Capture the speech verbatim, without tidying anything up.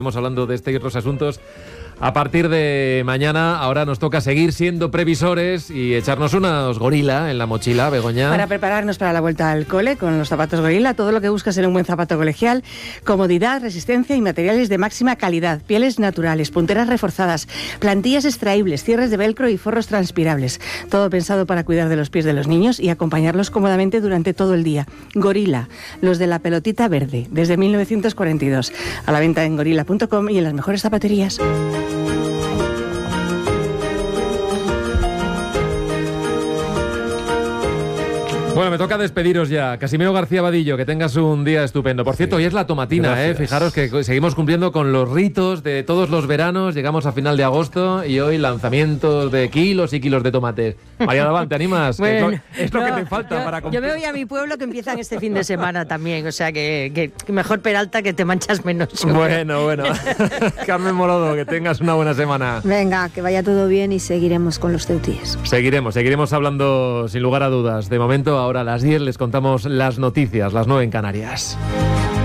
Estamos hablando de este y otros asuntos a partir de mañana. Ahora nos toca seguir siendo previsores y echarnos unos gorila en la mochila, Begoña. Para prepararnos para la vuelta al cole con los zapatos gorila, todo lo que buscas en un buen zapato colegial: comodidad, resistencia y materiales de máxima calidad, pieles naturales, punteras reforzadas, plantillas extraíbles, cierres de velcro y forros transpirables. Todo pensado para cuidar de los pies de los niños y acompañarlos cómodamente durante todo el día. Gorila, los de la pelotita verde, desde mil novecientos cuarenta y dos. A la venta en gorila punto com y en las mejores zapaterías. Bueno, me toca despediros ya. Casimiro García Vadillo, que tengas un día estupendo. Por cierto, sí, hoy es la tomatina, ¿eh? Fijaros que seguimos cumpliendo con los ritos de todos los veranos. Llegamos a final de agosto y hoy lanzamientos de kilos y kilos de tomates. María Davant, ¿te animas? Bueno, es lo, es lo no, que te falta yo, para cumplir. Yo me voy a mi pueblo, que empiezan este fin de semana también. O sea, que, que, que mejor Peralta, que te manchas menos. Bueno, bueno. Carmen Morodo, que tengas una buena semana. Venga, que vaya todo bien y seguiremos con los ceutíes. Seguiremos, seguiremos hablando sin lugar a dudas. De momento, ahora a las diez les contamos las noticias, las nueve en Canarias.